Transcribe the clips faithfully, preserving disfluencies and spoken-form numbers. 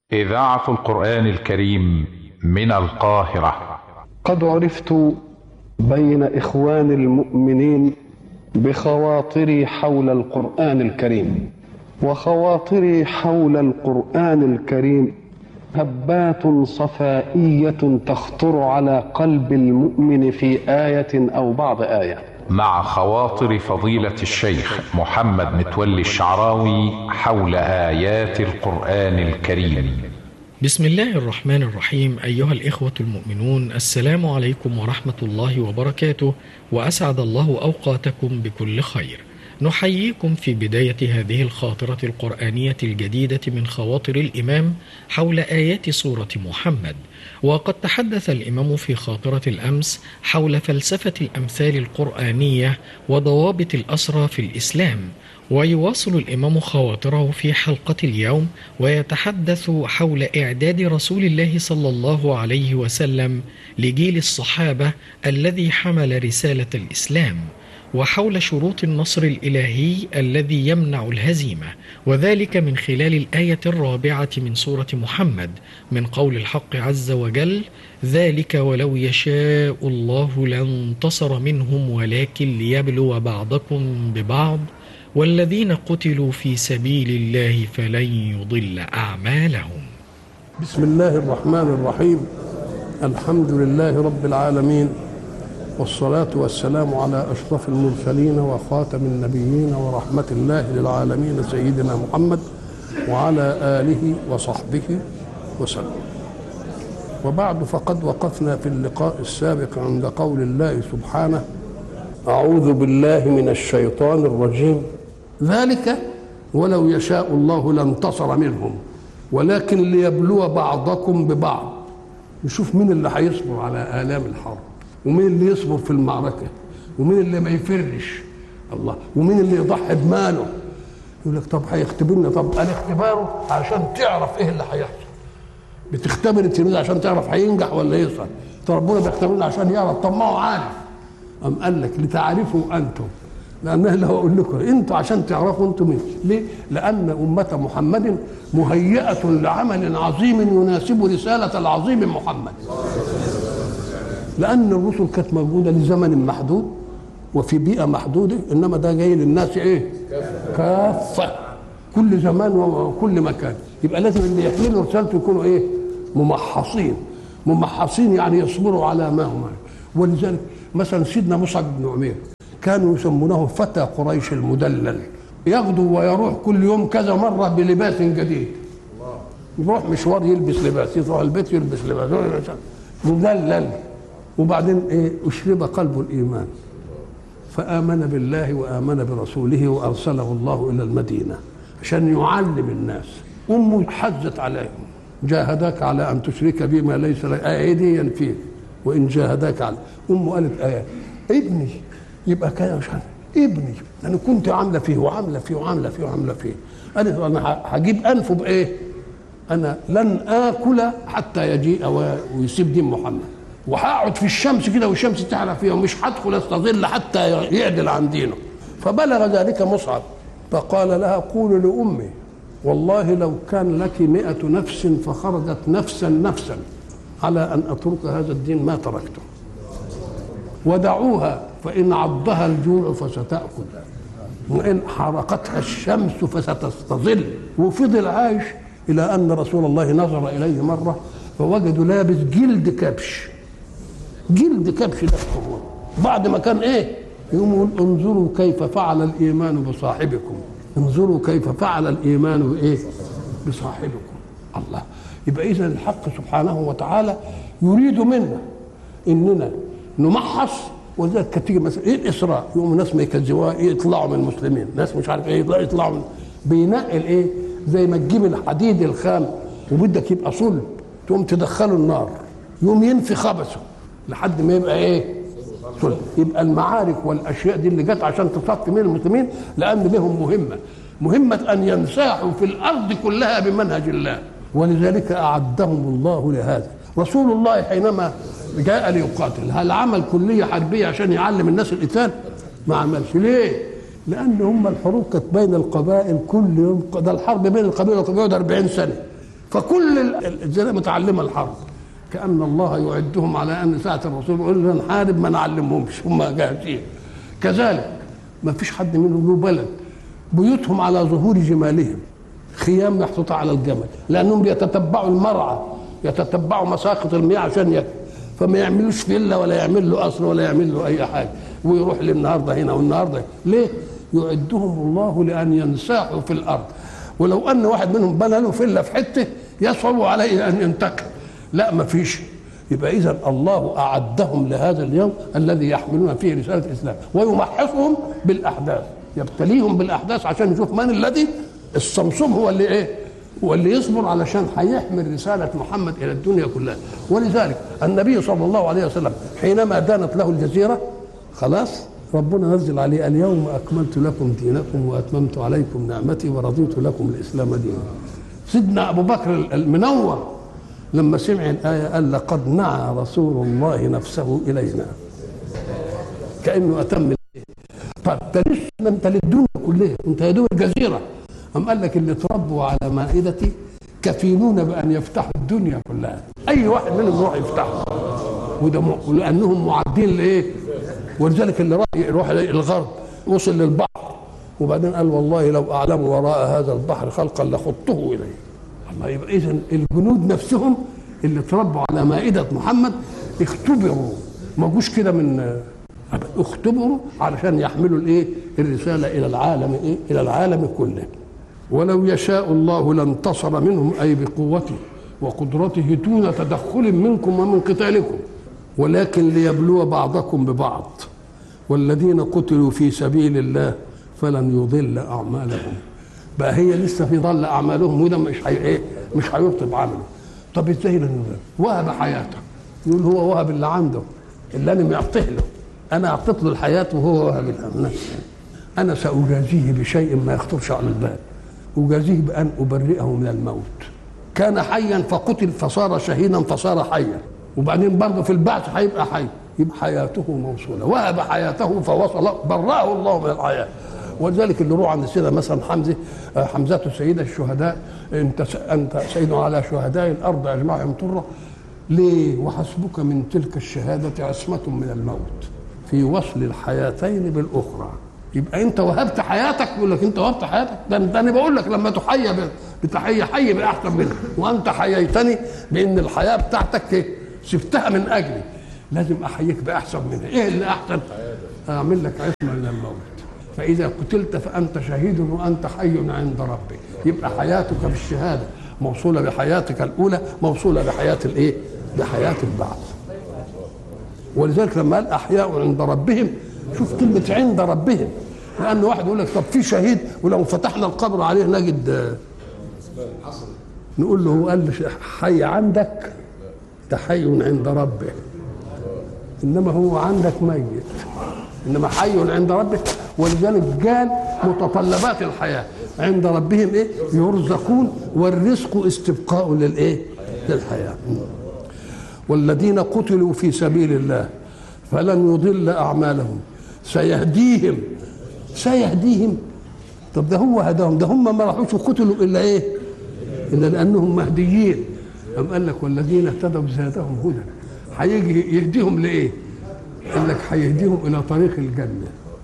إذاعة القرآن الكريم من القاهرة. قد عرفت بين إخوان المؤمنين بخواطري حول القرآن الكريم، وخواطري حول القرآن الكريم هبات صفائية تخطر على قلب المؤمن في آية أو بعض آية. مع خواطر فضيلة الشيخ محمد متولي الشعراوي حول آيات القرآن الكريم. بسم الله الرحمن الرحيم. أيها الإخوة المؤمنون، السلام عليكم ورحمة الله وبركاته، وأسعد الله أوقاتكم بكل خير. نحييكم في بداية هذه الخاطرة القرآنية الجديدة من خواطر الإمام حول آيات سورة محمد. وقد تحدث الإمام في خاطرة الأمس حول فلسفة الأمثال القرآنية وضوابط الأسرى في الإسلام، ويواصل الإمام خواطره في حلقة اليوم ويتحدث حول إعداد رسول الله صلى الله عليه وسلم لجيل الصحابة الذي حمل رسالة الإسلام، وحول شروط النصر الإلهي الذي يمنع الهزيمة، وذلك من خلال الآية الرابعة من سورة محمد من قول الحق عز وجل: ذلك ولو يشاء الله لانتصر منهم ولكن ليبلو بعضكم ببعض والذين قتلوا في سبيل الله فلن يضل أعمالهم. بسم الله الرحمن الرحيم. الحمد لله رب العالمين، والصلاة والسلام على أشرف المرسلين وخاتم النبيين ورحمة الله للعالمين سيدنا محمد وعلى آله وصحبه وسلم. وبعد، فقد وقفنا في اللقاء السابق عند قول الله سبحانه: أعوذ بالله من الشيطان الرجيم، ذلك ولو يشاء الله لانتصر منهم ولكن ليبلو بعضكم ببعض. نشوف مين اللي هيصبر على آلام الحرب، ومين اللي يصبر في المعركة، ومين اللي ما يفرش الله، ومين اللي يضحي بماله. يقول لك طب هيختبرنا. طب قال اختباره عشان تعرف ايه اللي هيحصل. بتختبر التلميذ عشان تعرف هينجح ولا يسقط. طب ربنا بيختبرنا عشان يعرف. طب ما هو عارف. أم قال لك لتعرفوا أنتم، لأنه لو أقول لكم أنتم عشان تعرفوا أنتم مين. ليه؟ لأن أمة محمد مهيئة لعمل عظيم يناسب رسالة العظيم محمد. لأن الرسل كانت موجودة لزمن محدود وفي بيئة محدودة، إنما ده جاي للناس إيه؟ كافة، كل زمان وكل مكان. يبقى لازم اللي يحملوا رسالته يكونوا إيه؟ ممحصين. ممحصين يعني يصبروا على ما هم. ولذلك مثلا سيدنا مصعب بن عمير كانوا يسمونه فتى قريش المدلل، يغدو ويروح كل يوم كذا مرة بلباس جديد. يروح مشوار يلبس لباس، يروح البيت يلبس لباس، مدلل. وبعدين ايه؟ اشرب قلبه الايمان فامن بالله وامن برسوله وارسله الله الى المدينه عشان يعلم الناس. امه حزت عليهم: جاهداك على ان تشرك بما ليس لك ايديا فيه وان جاهداك على. امه قالت ايه؟ ابني. يبقى كده مش عارف ابني، انا كنت عامله فيه وعامله فيه وعامله فيه وعامله فيه. قالت انا هجيب انفه بايه؟ انا لن اكل حتى يجيء ويسيب دين محمد، وهقعد في الشمس كده والشمس تعلى فيها، ومش هدخل استظل حتى يعدل عن دينه. فبلغ ذلك مصعب فقال لها: قولوا لأمي والله لو كان لك مئة نفس فخرجت نفسا نفسا على أن أترك هذا الدين ما تركته، ودعوها فإن عضها الجوع فستأكل وإن حرقتها الشمس فستستظل. وفضل عايش إلى أن رسول الله نظر إليه مرة فوجدوا لابس جلد كبش، جلد كبش ده بعد ما كان ايه؟ يقول: انظروا كيف فعل الايمان بصاحبكم، انظروا كيف فعل الايمان بايه؟ بصاحبكم. الله. يبقى اذا الحق سبحانه وتعالى يريد منا اننا نمحص. ولذلك كانت تيجي مثلا ايه الاسراء، يقوموا ناس ما يكذبوها يطلعوا من المسلمين، ناس مش عارف ايه يطلعوا يطلعوا من، بينقل ايه؟ زي ما تجيب الحديد الخام وبدك يبقى صلب تقوم تدخله النار يقوم ينفي خبثه لحد ما يبقى ايه؟ صلب. يبقى المعارك والاشياء دي اللي جت عشان تصفي من المسلمين لان لهم مهمه، مهمه ان ينساحوا في الارض كلها بمنهج الله، ولذلك اعدهم الله لهذا. رسول الله حينما جاء ليقاتل هل عمل كليه حربيه عشان يعلم الناس القتال؟ ما عملش. ليه؟ لان هم الحروب كانت بين القبائل كل يوم، ده الحرب بين القبائل والقبائل أربعين سنه، فكل الجزيرة متعلمة الحرب، كأن الله يعدهم على أن ساعة الرسول يقول لنا نحارب ما نعلمهمش، هم جاهزين. كذلك ما فيش حد منهم له بلد بيوتهم على ظهور جمالهم، خيام محطوطة على الجمل، لأنهم يتتبعوا المرعى، يتتبعوا مساقط المياه عشان يأكل، فما يعملوش فيلا ولا يعمل له قصر ولا يعمل له أي حاجة، ويروح للنهارده هنا والنهارده. ليه؟ يعدهم الله لأن ينساحوا في الأرض. ولو أن واحد منهم بنى له فيلا في حتة يصعب عليه أن ينتقل، لا ما فيش. يبقى إذن الله أعدهم لهذا اليوم الذي يحملون فيه رسالة الإسلام، ويمحصهم بالأحداث، يبتليهم بالأحداث عشان يشوف من الذي الصمصوم هو اللي إيه؟ هو اللي يصبر علشان هيحمل رسالة محمد إلى الدنيا كلها. ولذلك النبي صلى الله عليه وسلم حينما دانت له الجزيرة خلاص ربنا نزل عليه اليوم أكملت لكم دينكم وأتممت عليكم نعمتي ورضيت لكم الإسلام دينا. سيدنا أبو بكر المنور لما سمع الآية قال لقد نعى رسول الله نفسه إلينا، كأنه أتم. طب انت لسه انت للدنيا كلها، انت يا دوب الجزيرة. أم قال لك اللي تربوا على مائدتي كفيلون بأن يفتحوا الدنيا كلها، أي واحد منهم يروح يفتحها، وده م... لأنهم معدين لإيه؟ ولذلك اللي راح يروح الغرب وصل للبحر وبعدين قال والله لو أعلم وراء هذا البحر خلقا لخضته إليه. الله، يبقى إذن الجنود نفسهم اللي تربوا على مائدة محمد اختبروا، ما جوش كده من اختبروا علشان يحملوا الايه؟ الرسالة إلى العالم ايه؟ إلى العالم كله. ولو يشاء الله لانتصر منهم، أي بقوته وقدرته دون تدخل منكم ومن قتالكم، ولكن ليبلو بعضكم ببعض، والذين قتلوا في سبيل الله فلن يضل أعمالهم. بقى هي لسه في ضل أعمالهم، وده مش هي ايه؟ مش هيرتب عمله. طب ازاي لن يضل؟ وهب حياته، يقول هو وهب اللي عنده، اللي أنا معطيه له، أنا أعطيت له الحياة وهو وهب الأمن. أنا سأجازيه بشيء ما يخطرش على البال، أجازيه بأن أبرئه من الموت. كان حيا فقتل فصار شهيدا فصار حيا، وبعدين برضه في البعث هيبقى حي، يبقى حياته موصولة. وهب حياته فوصل، برأه الله من الحياة. ولذلك اللي روح عند السيدة مثلا حمزة، حمزة سيد الشهداء، أنت أنت سيد على شهداء الأرض أجمعهم طرة. ليه؟ وحسبك من تلك الشهادة عصمة من الموت في وصل الحياتين بالأخرى. يبقى أنت وهبت حياتك، يقول لك أنت وهبت حياتك، ده أنا بقول لك لما تحيى بتحية حي بأحسن منها، وأنت حييتني بأن الحياة بتاعتك سبتها من أجلي، لازم أحييك بأحسن منها. إيه اللي أحسن؟ أعمل لك عصمة من الموت. فإذا قتلت فأنت شهيد وأنت حي عند ربك. يبقى حياتك بالشهادة موصولة بحياتك الأولى، موصولة بحياة الإيه؟ بحياة البعث. ولذلك لما قال أحياء عند ربهم، شوف كلمة عند ربهم، لأن واحد يقول لك طب في شهيد ولو فتحنا القبر عليه نجد، نقول له هو قال حي عندك، ده حي عند ربه، إنما هو عندك ميت، إنما حي عند ربه. ولذلك قال متطلبات الحياة عند ربهم إيه؟ يرزقون، والرزق استبقاء للإيه؟ للحياة. والذين قتلوا في سبيل الله فلن يضل أعمالهم سيهديهم. سيهديهم، طب ده هو هداهم، ده هم ما راحوش قتلوا إلا إيه؟ إلا لأنهم مهديين. أم قال لك والذين اهتدوا زادهم هدى، هيجي يهديهم لإيه؟ قال لك هيهديهم إلى طريق الجنة.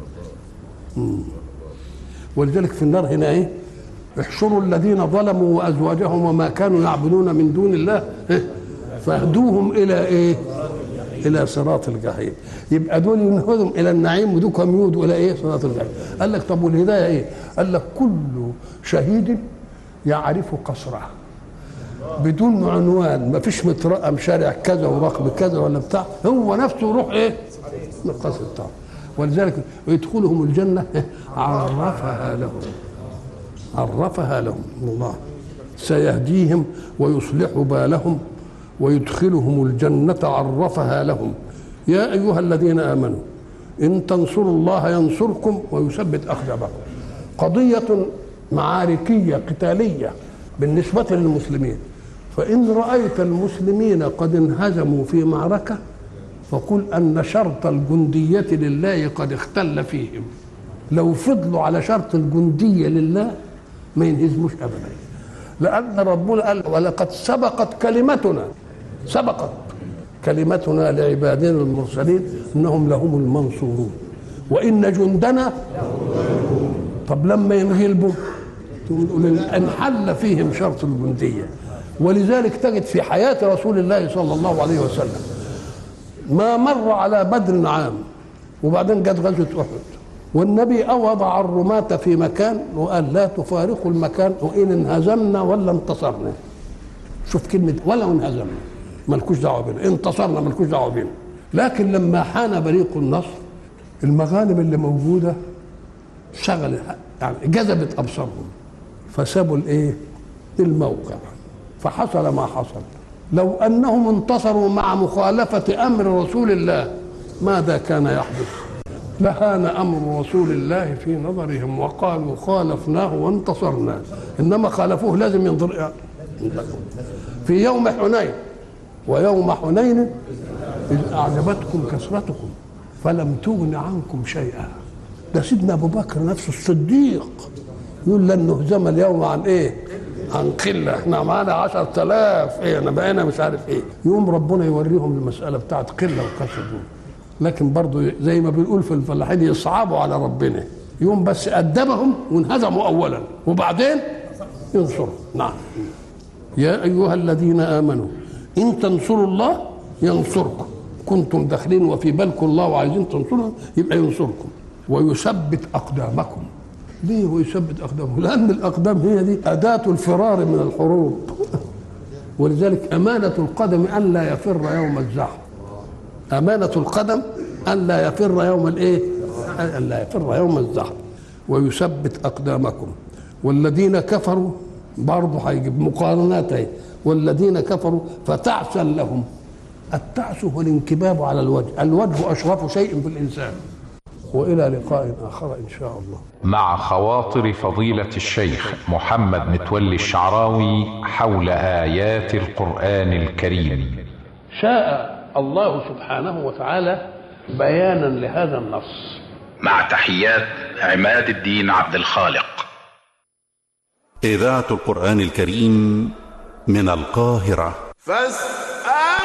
مم. ولذلك في النار هنا إيه؟ احشروا الذين ظلموا وأزواجهم وما كانوا يعبدون من دون الله فاهدوهم إلى إيه؟ إلى صراط الجحيم. يبقى دول ينهدهم إلى النعيم ودوكم يودوا إلى إيه؟ صراط الجحيم. قال لك طب والهداية إيه؟ قال لك كل شهيد يعرف قصره بدون عنوان، ما فيش مترقم شارع كذا ورقم كذا ولا بتاع، هو نفسه يروح إيه؟ القصر بتاعه. ولذلك يدخلهم الجنة عرفها لهم، عرفها لهم الله. سيهديهم ويصلح بالهم ويدخلهم الجنة عرفها لهم. يا أيها الذين آمنوا إن تنصروا الله ينصركم ويثبت أقدامكم. قضية معاركية قتالية بالنسبة للمسلمين. فإن رأيت المسلمين قد انهزموا في معركة فقل أن شرط الجندية لله قد اختل فيهم. لو فضلوا على شرط الجندية لله ما ينهزموش أبدا. لأن ربنا قال ولقد سبقت كلمتنا سبقت كلمتنا لعبادنا المرسلين إنهم لهم المنصورون وإن جندنا. طب لما ينغلبوا انحل فيهم شرط الجندية. ولذلك تجد في حياة رسول الله صلى الله عليه وسلم ما مر على بدر عام وبعدين جت غزوة أحد والنبي وضع الرماة في مكان وقال لا تفارقوا المكان وإن انهزمنا ولا انتصرنا. شوف كلمة ولا انهزمنا مالكوش دعوة بينا، انتصرنا مالكوش دعوة بينا. لكن لما حان بريق النصر المغانم اللي موجودة شغلت يعني جذبت أبصارهم فسابوا الايه الموقع فحصل ما حصل. لو أنهم انتصروا مع مخالفة أمر رسول الله ماذا كان يحدث؟ لهان أمر رسول الله في نظرهم وقالوا خالفناه وانتصرنا. إنما خالفوه لازم ينظر في يوم حنين ويوم حنين إذ أعجبتكم كثرتكم فلم تغن عنكم شيئا. ده سيدنا أبو بكر نفسه الصديق يقول لن نهزم اليوم عن إيه؟ عن قلة. احنا معانا عشر آلاف ايه انا بقينا مش عارف ايه. يوم ربنا يوريهم المسألة بتاعت قلة وكسر. لكن برضو زي ما بنقول في الفلاحين يصعبوا على ربنا. يوم بس أدبهم وانهزموا أولا وبعدين ينصروا. نعم يا أيها الذين آمنوا إن تنصروا الله ينصركم. كنتم داخلين وفي بالكم الله وعايزين تنصروا يبقى ينصركم ويثبت أقدامكم. ليه ويثبت أقدامهم؟ لأن الأقدام هي دي أداة الفرار من الحروب. ولذلك أمانة القدم أن لا يفر يوم الزحف. أمانة القدم أن لا يفر يوم الإيه؟ أن لا يفر يوم الزحف ويثبت أقدامكم. والذين كفروا برضه هيجيب مقارنات. والذين كفروا فتعسا لهم. التعس هو الانكباب على الوجه. الوجه أشرف شيء في الإنسان. وإلى لقاء آخر إن شاء الله. مع خواطر فضيلة الشيخ محمد متولي الشعراوي حول آيات القرآن الكريم. شاء الله سبحانه وتعالى بيانا لهذا النص. مع تحيات عماد الدين عبد الخالق. إذاعة القرآن الكريم من القاهرة.